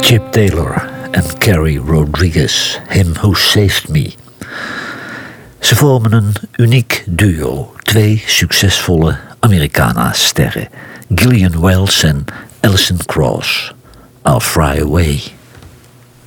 Chip Taylor en Carrie Rodriguez, Him Who Saved Me. Ze vormen een uniek duo, twee succesvolle Americana-sterren, Gillian Wells en Alison Krauss. I'll Fly Away.